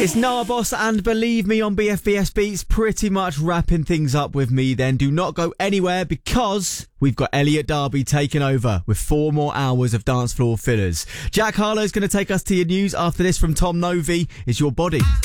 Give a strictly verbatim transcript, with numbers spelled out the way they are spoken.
It's Noah Boss and Believe Me on B F B S Beats, pretty much wrapping things up with me then. Do not go anywhere because we've got Elliot Darby taking over with four more hours of dance floor fillers. Jack Harlow's going to take us to your news after this from Tom Novi. Is Your Body.